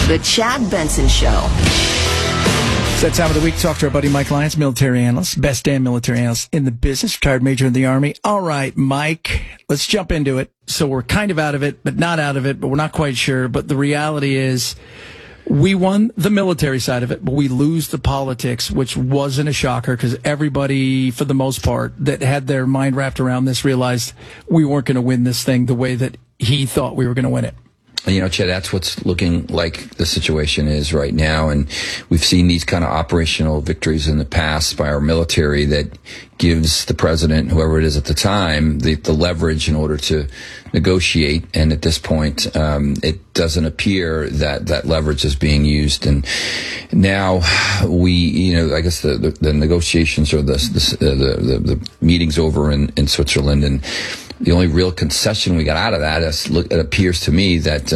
The Chad Benson Show. It's that time of the week. Talk to our buddy Mike Lyons, military analyst, best damn military analyst in the business, retired major in the Army. All right, Mike, let's jump into it. So we're kind of out of it, but not out of it, but we're not quite sure. But the reality is we won the military side of it, but we lose the politics, which wasn't a shocker because everybody, for the most part, that had their mind wrapped around this realized we weren't going to win this thing the way that he thought we were going to win it. You know, Chad, that's what's looking like the situation is right now. And we've seen these kind of operational victories in the past by our military that gives the president, whoever it is at the time, the leverage in order to negotiate. And at this point, it doesn't appear that that leverage is being used. And now I guess the negotiations or the meetings over in Switzerland, and the only real concession we got out of that is, it appears to me that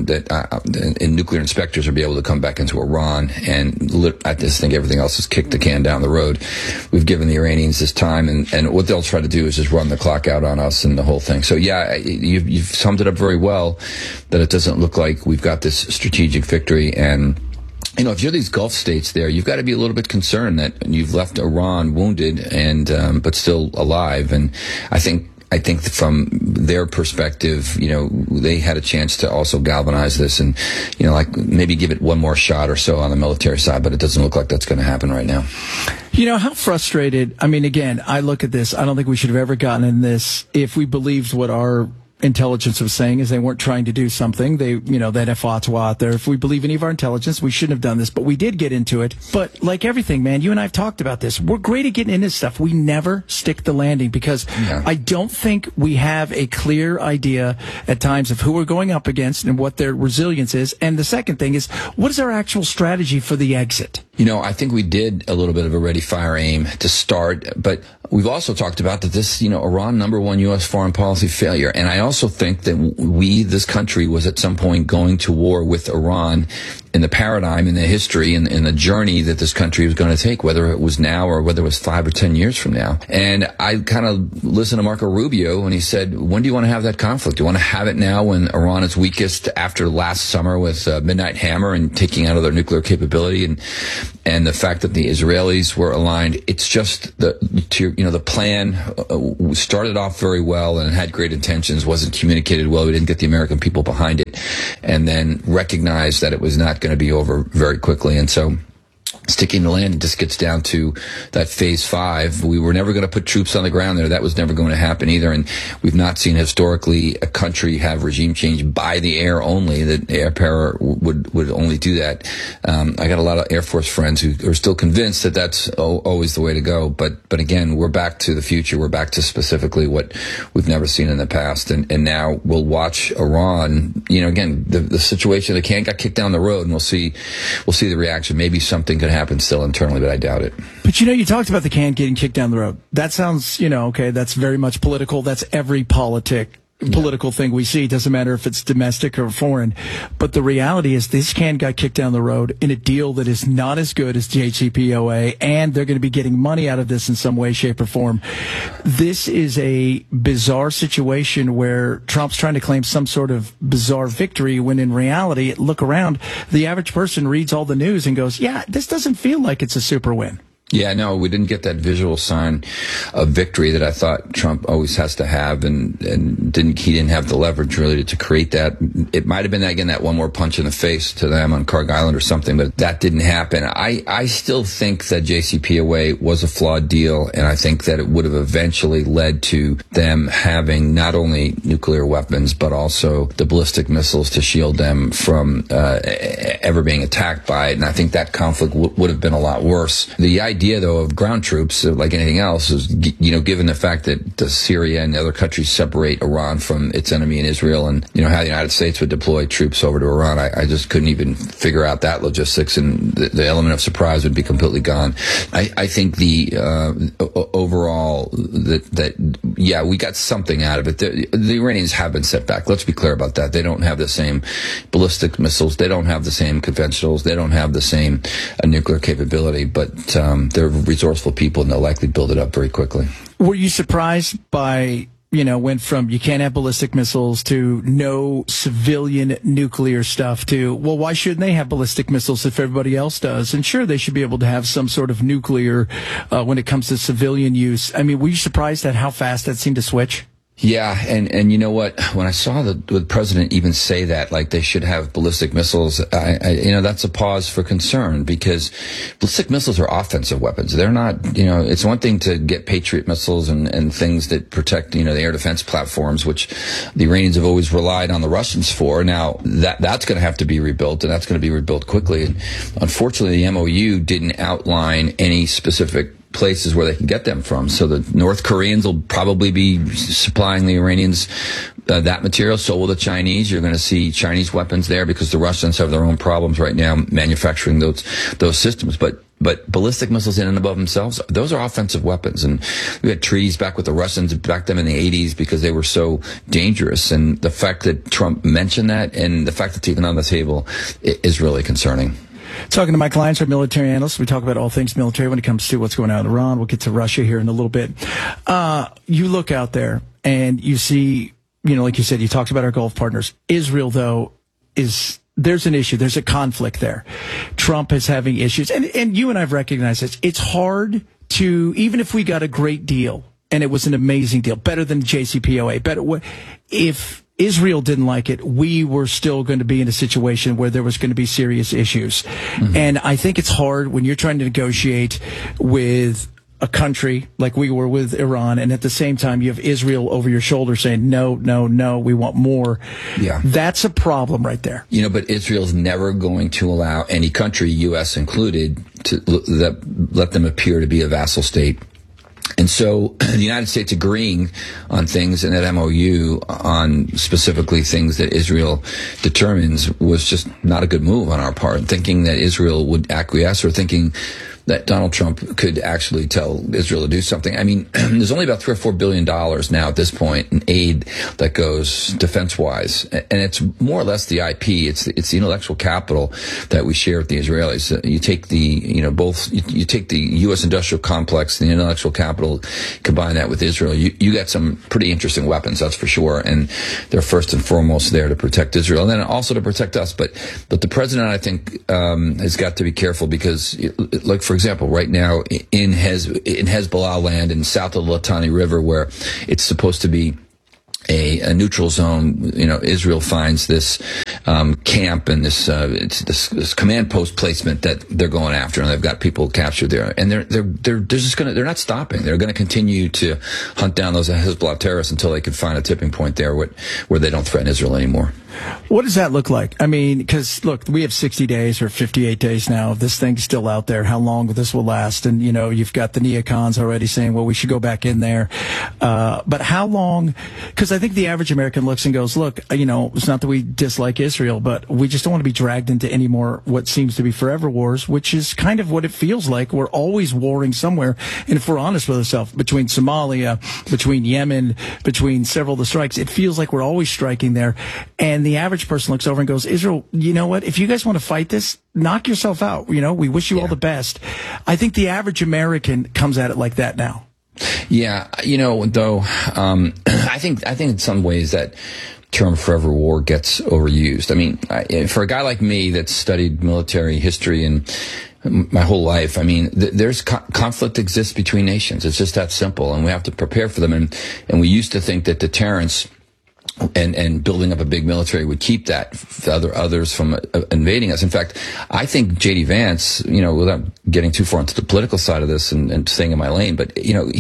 nuclear inspectors will be able to come back into Iran, and I just think everything else has kicked the can down the road. We've given the Iranians this time, and what they'll try to do is just run the clock out on us and the whole thing. So yeah, you've summed it up very well, that it doesn't look like we've got this strategic victory. And you know, if you're these Gulf states there, you've got to be a little bit concerned that you've left Iran wounded and but still alive. And I think from their perspective, you know, they had a chance to also galvanize this and, you know, like maybe give it one more shot or so on the military side, but it doesn't look like that's going to happen right now. You know, how frustrated, I mean, again, I look at this, I don't think we should have ever gotten in this if we believed what our intelligence was saying is they weren't trying to do something. They, you know, that fatwa out there. If we believe any of our intelligence, we shouldn't have done this, but we did get into it. But like everything, man, you and I have talked about this. We're great at getting into stuff. We never stick the landing because I don't think we have a clear idea at times of who we're going up against and what their resilience is. And the second thing is, what is our actual strategy for the exit? You know, I think we did a little bit of a ready, fire, aim to start, but we've also talked about that this, you know, Iran, number one U.S. foreign policy failure. And I also think that this country was at some point going to war with Iran in the paradigm, in the history, in the journey that this country was going to take, whether it was now or whether it was 5 or 10 years from now. And I kind of listened to Marco Rubio when he said, when do you want to have that conflict? Do you want to have it now when Iran is weakest after last summer with Midnight Hammer and taking out of their nuclear capability and the fact that the Israelis were aligned? It's just the plan started off very well and had great intentions, wasn't communicated well. We didn't get the American people behind it, and then recognized that it was not going to be over very quickly. And so sticking the landing just gets down to that phase 5. We were never going to put troops on the ground there. That was never going to happen either. And we've not seen historically a country have regime change by the air only, that air power would only do that. I got a lot of Air Force friends who are still convinced that that's always the way to go. But again, we're back to the future. We're back to specifically what we've never seen in the past. And now we'll watch Iran, you know, again, the situation, the can got kicked down the road, and we'll see the reaction. Maybe something could happen still internally, but I doubt it. But you know, you talked about the can getting kicked down the road. That sounds, you know, okay, that's very much political. That's every political thing we see. It doesn't matter if it's domestic or foreign. But the reality is this can got kicked down the road in a deal that is not as good as JCPOA, and they're going to be getting money out of this in some way, shape, or form. This is a bizarre situation where Trump's trying to claim some sort of bizarre victory when in reality, look around, the average person reads all the news and goes, yeah, this doesn't feel like it's a super win. Yeah, no, we didn't get that visual sign of victory that I thought Trump always has to have, and he didn't have the leverage really to create that. It might have been, again, that one more punch in the face to them on Carg Island or something, but that didn't happen. I still think that JCPOA was a flawed deal, and I think that it would have eventually led to them having not only nuclear weapons, but also the ballistic missiles to shield them from ever being attacked by it. And I think that conflict would have been a lot worse. The idea, though, of ground troops, like anything else, is, you know, given the fact that Syria and other countries separate Iran from its enemy in Israel, and, you know, how the United States would deploy troops over to Iran, I just couldn't even figure out that logistics, and the element of surprise would be completely gone. I think the overall yeah, we got something out of it. The Iranians have been set back. Let's be clear about that. They don't have the same ballistic missiles. They don't have the same conventionals. They don't have the same nuclear capability, but they're resourceful people, and they'll likely build it up very quickly. Were you surprised by went from you can't have ballistic missiles to no civilian nuclear stuff to, well, why shouldn't they have ballistic missiles if everybody else does? And sure, they should be able to have some sort of nuclear when it comes to civilian use. I mean, were you surprised at how fast that seemed to switch? Yeah, and you know what? When I saw the president even say that, like they should have ballistic missiles, that's a pause for concern, because ballistic missiles are offensive weapons. They're not, it's one thing to get Patriot missiles and things that protect, the air defense platforms, which the Iranians have always relied on the Russians for. Now that's going to have to be rebuilt, and that's going to be rebuilt quickly. And unfortunately, the MOU didn't outline any specific places where they can get them from. So the North Koreans will probably be supplying the Iranians that material. So will the Chinese. You're going to see Chinese weapons there because the Russians have their own problems right now manufacturing those systems. But ballistic missiles in and above themselves, those are offensive weapons. And we had treaties back with the Russians back then in the 80s because they were so dangerous. And the fact that Trump mentioned that and the fact that it's even on the table is really concerning. Talking to my clients, our military analysts, we talk about all things military when it comes to what's going on in Iran. We'll get to Russia here in a little bit. You look out there and you see, like you said, you talked about our Gulf partners. Israel, though, there's an issue. There's a conflict there. Trump is having issues. And you and I have recognized this. It's hard to, even if we got a great deal, and it was an amazing deal, better than JCPOA, if Israel didn't like it, we were still going to be in a situation where there was going to be serious issues. Mm-hmm. And I think it's hard when you're trying to negotiate with a country like we were with Iran, and at the same time you have Israel over your shoulder saying, no, we want more. Yeah. That's a problem right there. But Israel's never going to allow any country, U.S. included, to let them appear to be a vassal state. And so the United States agreeing on things in that MOU on specifically things that Israel determines was just not a good move on our part. Thinking that Israel would acquiesce or thinking that Donald Trump could actually tell Israel to do something. I mean, there's only about $3 or $4 billion now at this point in aid that goes defense-wise, and it's more or less the IP. It's the intellectual capital that we share with the Israelis. You take you take the U.S. industrial complex, the intellectual capital, combine that with Israel, you got some pretty interesting weapons, that's for sure. And they're first and foremost there to protect Israel, and then also to protect us. But the president, I think, has got to be careful because, like, for example, right now in Hezbollah land in south of the Litani River, where it's supposed to be a neutral zone, Israel finds this camp and this command post placement that they're going after, and they've got people captured there, and they're not stopping. They're going to continue to hunt down those Hezbollah terrorists until they can find a tipping point there where they don't threaten Israel anymore. What does that look like? I mean, because, look, we have 60 days or 58 days now. This thing's still out there. How long this will last? And, you've got the neocons already saying, well, we should go back in there. But how long? Because I think the average American looks and goes, look, it's not that we dislike Israel, but we just don't want to be dragged into any more what seems to be forever wars, which is kind of what it feels like. We're always warring somewhere. And if we're honest with ourselves, between Somalia, between Yemen, between several of the strikes, it feels like we're always striking there. And the average person looks over and goes, Israel, you know what? If you guys want to fight this, knock yourself out. We wish you all the best. I think the average American comes at it like that now. Yeah. Though, I think in some ways that term forever war gets overused. I mean, for a guy like me that's studied military history and my whole life, I mean, there's conflict exists between nations. It's just that simple, and we have to prepare for them. And we used to think that deterrence and building up a big military would keep that others from invading us. In fact, I think J.D. Vance, without getting too far into the political side of this and staying in my lane, but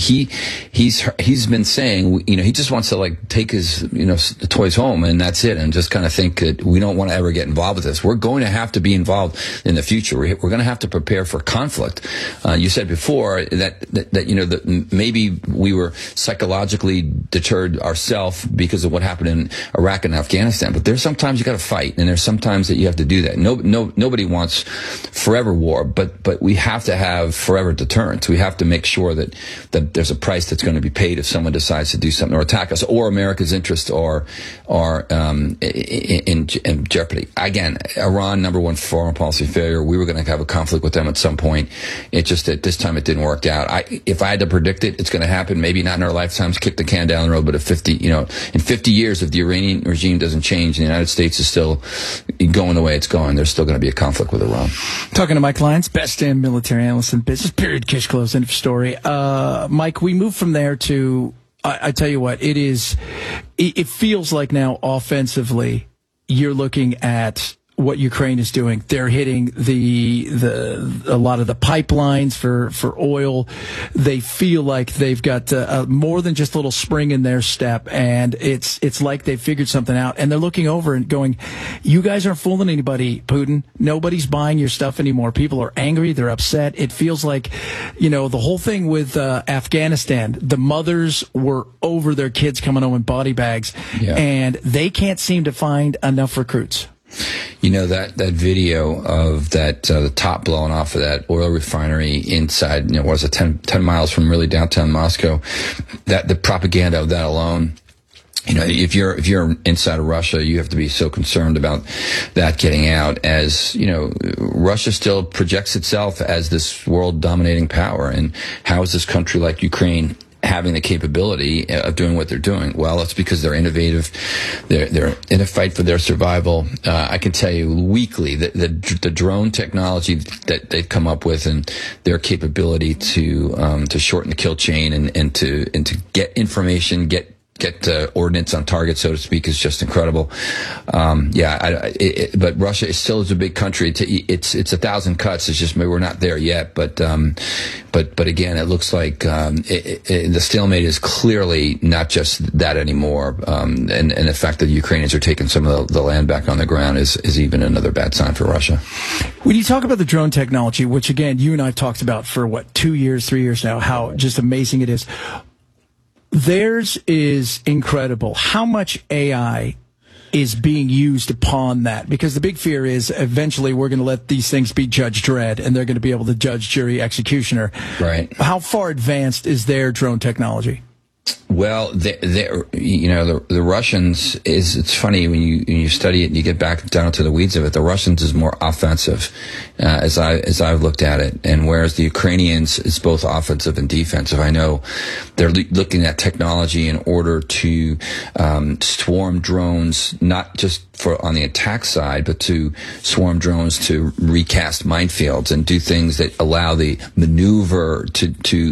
he's been saying, he just wants to take his toys home and that's it, and just kind of think that we don't want to ever get involved with this. We're going to have to be involved in the future. We're going to have to prepare for conflict. You said before that maybe we were psychologically deterred ourselves because of what happened happen in Iraq and Afghanistan. But there's sometimes you got to fight, and there's sometimes that you have to do that. Nobody wants forever war, but we have to have forever deterrence. We have to make sure that there's a price that's going to be paid if someone decides to do something or attack us, or America's interests are in jeopardy. Again, Iran, number one foreign policy failure. We were going to have a conflict with them at some point. It just at this time it didn't work out. If I had to predict it, it's going to happen. Maybe not in our lifetimes. Kick the can down the road, but in 50 years, if the Iranian regime doesn't change, and the United States is still going the way it's going, there's still going to be a conflict with Iran. Talking to Mike Lyons, best damn military analyst in business. Period. Case closed. End of story. Mike, we move from there to. I tell you what, it feels like now offensively, you're looking at what Ukraine is doing. They're hitting a lot of the pipelines for oil. They feel like they've got more than just a little spring in their step, and it's like they've figured something out. And they're looking over and going, "You guys aren't fooling anybody, Putin. Nobody's buying your stuff anymore. People are angry. They're upset." It feels like, the whole thing with Afghanistan. The mothers were over their kids coming home in body bags, and they can't seem to find enough recruits. That video of the top blowing off of that oil refinery inside, 10 miles from really downtown Moscow, that the propaganda of that alone, if you're inside of Russia, you have to be so concerned about that getting out, as, Russia still projects itself as this world dominating power. And how is this country like Ukraine having the capability of doing what they're doing? Well, it's because they're innovative. They're in a fight for their survival. I can tell you weekly that the drone technology that they've come up with, and their capability to shorten the kill chain and to get information, get ordnance on target, so to speak, is just incredible. But Russia is still a big country. It's 1,000 cuts. It's just maybe we're not there yet. But again, it looks like the stalemate is clearly not just that anymore. And the fact that the Ukrainians are taking some of the land back on the ground is even another bad sign for Russia. When you talk about the drone technology, which again you and I have talked about for 2 years, 3 years now, how just amazing it is. Theirs is incredible. How much AI is being used upon that? Because the big fear is eventually we're going to let these things be Judge Dredd, and they're going to be able to judge, jury, executioner. Right. How far advanced is their drone technology? Well, the Russians it's funny when you study it and you get back down to the weeds of it. The Russians is more offensive, as I've looked at it, and whereas the Ukrainians is both offensive and defensive. I know they're looking at technology in order to swarm drones, not just on the attack side, but to swarm drones to recast minefields and do things that allow the maneuver to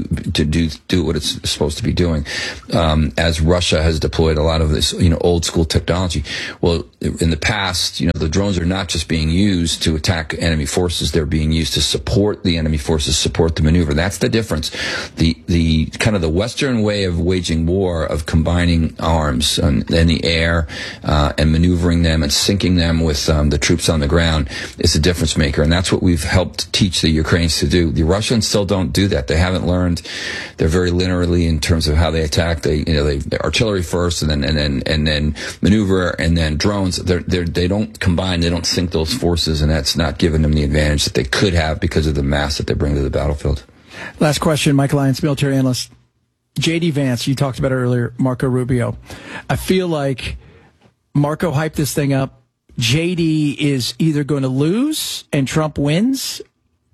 do what it's supposed to be doing. As Russia has deployed a lot of this, old school technology. Well, in the past, the drones are not just being used to attack enemy forces; they're being used to support the enemy forces, support the maneuver. That's the difference. The kind of the Western way of waging war, of combining arms in the air and maneuvering them and syncing them with the troops on the ground, is a difference maker, and that's what we've helped teach the Ukrainians to do. The Russians still don't do that. They haven't learned. They're very linearly in terms of how they attack. They artillery first, and then maneuver, and then drones. They don't combine. They don't sync those forces, and that's not giving them the advantage that they could have because of the mass that they bring to the battlefield. Last question, Mike Lyons, military analyst. J.D. Vance, you talked about it earlier, Marco Rubio. I feel like Marco hyped this thing up. J.D. is either going to lose and Trump wins,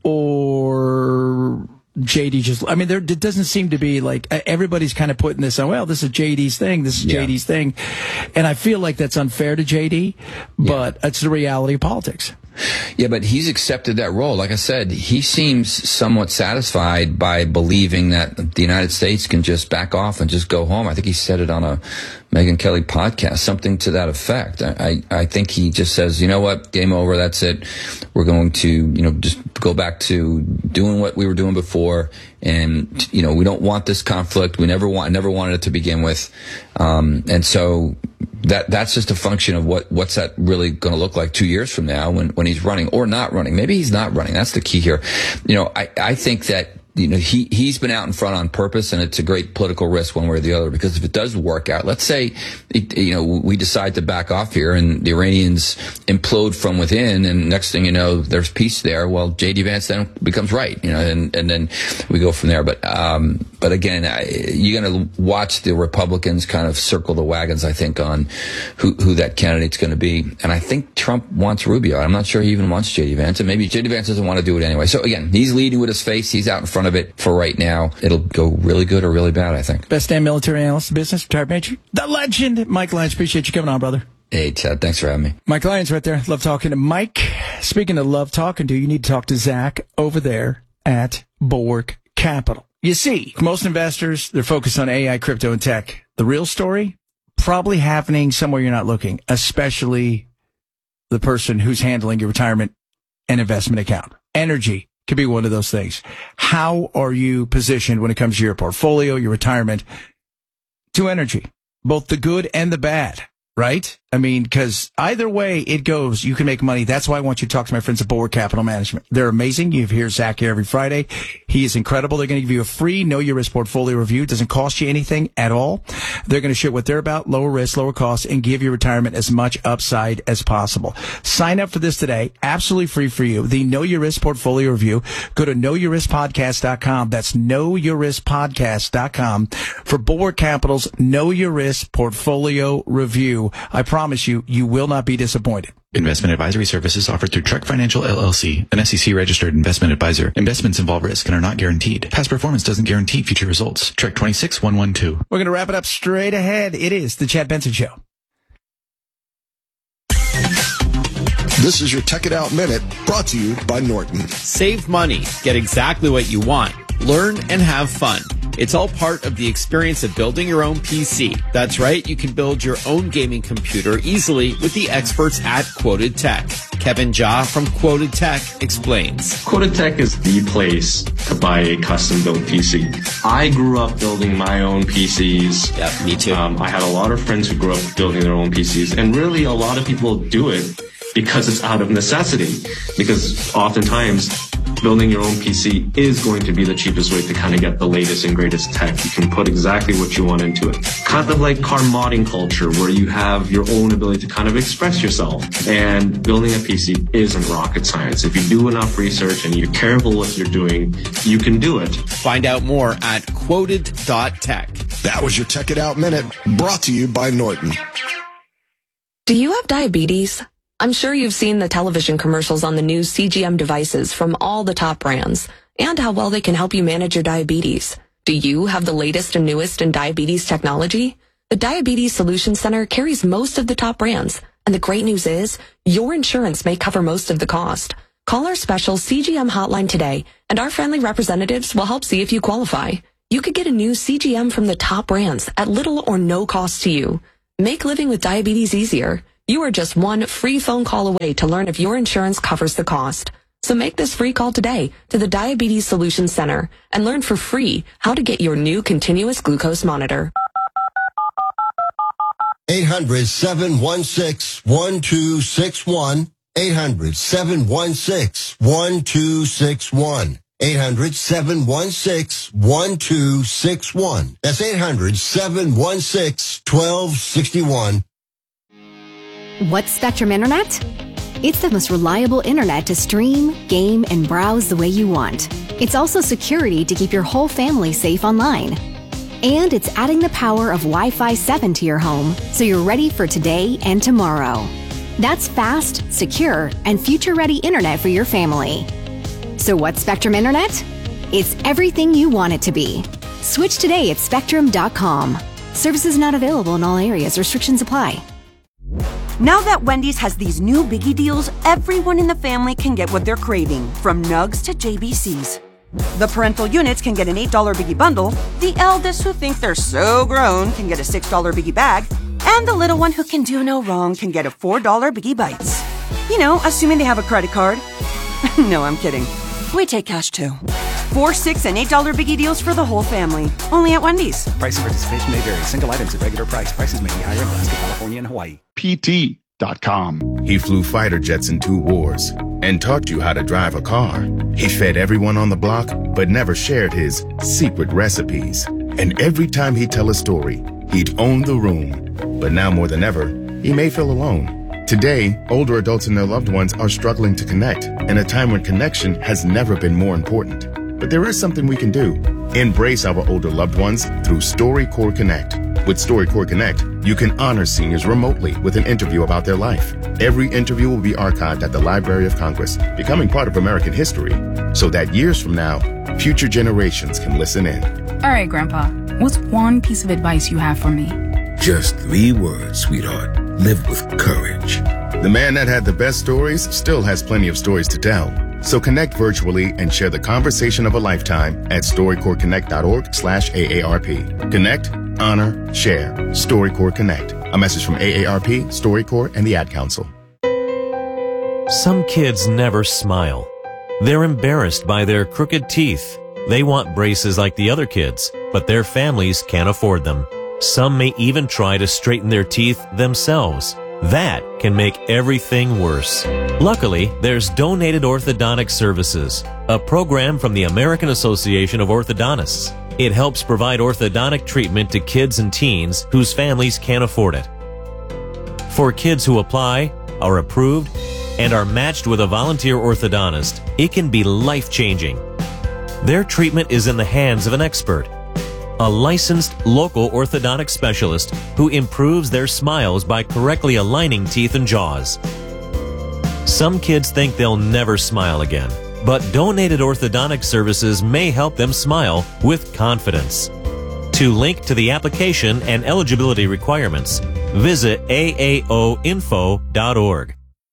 or JD there doesn't seem to be everybody's kind of putting this on, well, this is JD's thing, this is JD's thing. And I feel like that's unfair to JD, but it's the reality of politics. Yeah, but he's accepted that role. Like I said, he seems somewhat satisfied by believing that the United States can just back off and just go home. I think he said it on a Megyn Kelly podcast, something to that effect. I think he just says, you know what, game over, that's it. We're going to, just go back to doing what we were doing before. And, we don't want this conflict. We never wanted it to begin with. And so that's just a function of what's that really going to look like 2 years from now when he's running or not running. Maybe he's not running. That's the key here. I think that he's been out in front on purpose, and it's a great political risk one way or the other, because if it does work out, let's say, we decide to back off here and the Iranians implode from within, and next thing you know, there's peace there. Well, J.D. Vance then becomes right, and then we go from there. But again, you're going to watch the Republicans kind of circle the wagons, I think, on who that candidate's going to be. And I think Trump wants Rubio. I'm not sure he even wants J.D. Vance, and maybe J.D. Vance doesn't want to do it anyway. So again, he's leading with his face. He's out in front of it for right now. It'll go really good or really bad, I think. Best damn military analyst in business, retired major, the legend, Mike Lyons. Appreciate you coming on, brother. Hey, Chad, thanks for having me. Mike Lyons right there. Love talking to Mike. Speaking of love talking to, you need to talk to Zach over there at Bulwark Capital. You see, most investors, they're focused on AI, crypto, and tech. The real story, probably happening somewhere you're not looking, especially the person who's handling your retirement and investment account. Energy could be one of those things. How are you positioned when it comes to your portfolio, your retirement, to energy? Both the good and the bad, right? I mean, because either way it goes, you can make money. That's why I want you to talk to my friends at Bulwark Capital Management. They're amazing. You hear Zach here every Friday. He is incredible. They're going to give you a free Know Your Risk portfolio review. It doesn't cost you anything at all. They're going to show what they're about, lower risk, lower costs, and give your retirement as much upside as possible. Sign up for this today. Absolutely free for you. The Know Your Risk portfolio review. Go to knowyourriskpodcast.com. That's knowyourriskpodcast.com for Bulwark Capital's Know Your Risk portfolio review. I promise you, you will not be disappointed. Investment advisory services offered through Trek Financial LLC, an SEC-registered investment advisor. Investments involve risk and are not guaranteed. Past performance doesn't guarantee future results. Trek 26112. We're going to wrap it up straight ahead. It is the Chad Benson Show. This is your Tech It Out Minute, brought to you by Norton. Save money, get exactly what you want, learn and have fun. It's all part of the experience of building your own PC. That's right, you can build your own gaming computer easily with the experts at Quoted Tech. Kevin Jha from Quoted Tech explains. Quoted Tech is the place to buy a custom-built PC. I grew up building my own PCs. Yeah, me too. I had a lot of friends who grew up building their own PCs, and really a lot of people do it because it's out of necessity. Because oftentimes, building your own PC is going to be the cheapest way to kind of get the latest and greatest tech. You can put exactly what you want into it. Kind of like car modding culture, where you have your own ability to kind of express yourself. And building a PC isn't rocket science. If you do enough research and you're careful what you're doing, you can do it. Find out more at quoted.tech. That was your Tech It Out Minute, brought to you by Norton. Do you have diabetes? I'm sure you've seen the television commercials on the new CGM devices from all the top brands and how well they can help you manage your diabetes. Do you have the latest and newest in diabetes technology? The Diabetes Solutions Center carries most of the top brands, and the great news is your insurance may cover most of the cost. Call our special CGM hotline today, and our friendly representatives will help see if you qualify. You could get a new CGM from the top brands at little or no cost to you. Make living with diabetes easier. You are just one free phone call away to learn if your insurance covers the cost. So make this free call today to the Diabetes Solutions Center and learn for free how to get your new continuous glucose monitor. 800-716-1261. 800-716-1261. 800-716-1261. That's 800-716-1261. What's Spectrum Internet? It's the most reliable internet to stream, game, and browse the way you want. It's also security to keep your whole family safe online. And it's adding the power of Wi-Fi 7 to your home so you're ready for today and tomorrow. That's fast, secure, and future-ready internet for your family. So what's Spectrum Internet? It's everything you want it to be. Switch today at Spectrum.com. Services not available in all areas. Restrictions apply. Now that Wendy's has these new biggie deals, everyone in the family can get what they're craving, from nugs to JBCs. The parental units can get an $8 biggie bundle, the eldest who think they're so grown can get a $6 biggie bag, and the little one who can do no wrong can get a $4 biggie bites. You know, assuming they have a credit card. No, I'm kidding. We take cash too. 4, 6, and $8 biggie deals for the whole family. Only at Wendy's. Price and participation may vary. Single items at regular price. Prices may be higher in Alaska, California, and Hawaii. PT.com. He flew fighter jets in 2 wars and taught you how to drive a car. He fed everyone on the block, but never shared his secret recipes. And every time he'd tell a story, he'd own the room. But now more than ever, he may feel alone. Today, older adults and their loved ones are struggling to connect in a time when connection has never been more important. But there is something we can do. Embrace our older loved ones through StoryCorps Connect. With StoryCorps Connect, you can honor seniors remotely with an interview about their life. Every interview will be archived at the Library of Congress, becoming part of American history, so that years from now, future generations can listen in. All right, Grandpa, what's one piece of advice you have for me? Just 3 words, sweetheart. Live with courage. The man that had the best stories still has plenty of stories to tell. So connect virtually and share the conversation of a lifetime at StoryCorpsConnect.org/AARP. Connect, honor, share. StoryCorps Connect. A message from AARP, StoryCorps, and the Ad Council. Some kids never smile. They're embarrassed by their crooked teeth. They want braces like the other kids, but their families can't afford them. Some may even try to straighten their teeth themselves. That can make everything worse. Luckily, there's Donated Orthodontic Services, a program from the American Association of Orthodontists. It helps provide orthodontic treatment to kids and teens whose families can't afford it. For kids who apply, are approved, and are matched with a volunteer orthodontist, it can be life-changing. Their treatment is in the hands of an expert, a licensed local orthodontic specialist who improves their smiles by correctly aligning teeth and jaws. Some kids think they'll never smile again, but Donated Orthodontic Services may help them smile with confidence. To link to the application and eligibility requirements, visit aaoinfo.org.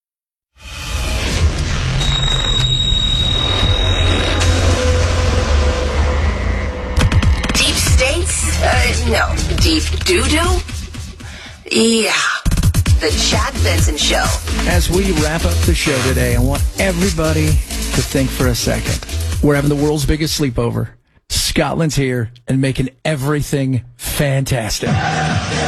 No. Deep doo-doo? Yeah. The Chad Benson Show. As we wrap up the show today, I want everybody to think for a second. We're having the world's biggest sleepover. Scotland's here and making everything fantastic.